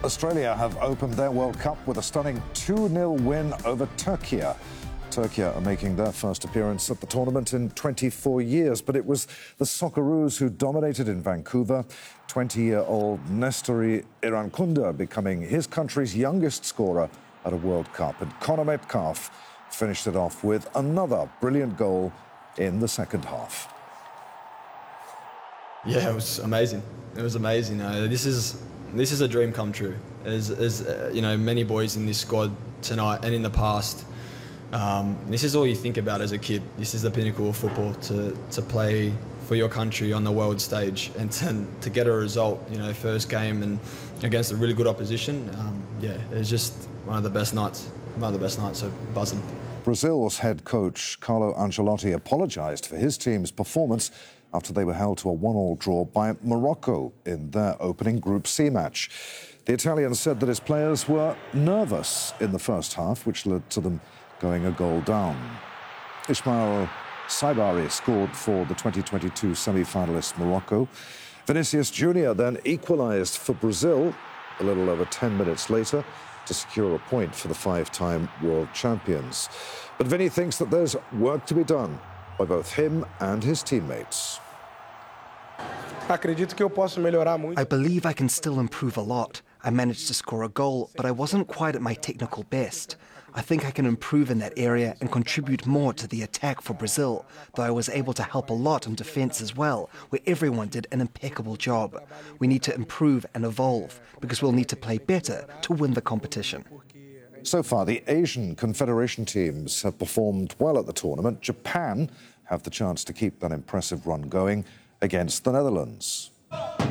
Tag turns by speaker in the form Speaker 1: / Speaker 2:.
Speaker 1: Australia have opened their World Cup with a stunning 2-0 win over Turkey. Turkey are making their first appearance at the tournament in 24 years, but it was the Socceroos who dominated in Vancouver. 20-year-old Nestori Irankunda becoming his country's youngest scorer at a World Cup. And Conor Metcalfe finished it off with another brilliant goal in the second half.
Speaker 2: Yeah, it was amazing. It was amazing. This is a dream come true. As you know, many boys in this squad tonight and in the past. This is all you think about as a kid. This is the pinnacle of football, to play for your country on the world stage and to get a result. You know, first game and against a really good opposition. Yeah, it was just one of the best nights. So buzzing.
Speaker 1: Brazil's head coach Carlo Ancelotti apologised for his team's performance after they were held to a 1-1 draw by Morocco in their opening Group C match. The Italian said that his players were nervous in the first half, which led to them going a goal down. Ismail Saibari scored for the 2022 semi-finalist Morocco. Vinicius Junior then equalised for Brazil a little over 10 minutes later to secure a point for the five-time world champions. But Vinny thinks that there's work to be done by both him and his teammates.
Speaker 3: I believe I can still improve a lot. I managed to score a goal, but I wasn't quite at my technical best. I think I can improve in that area and contribute more to the attack for Brazil, though I was able to help a lot in defence as well, where everyone did an impeccable job. We need to improve and evolve, because we'll need to play better to win the competition.
Speaker 1: So far, the Asian Confederation teams have performed well at the tournament. Japan have the chance to keep that impressive run going against the Netherlands.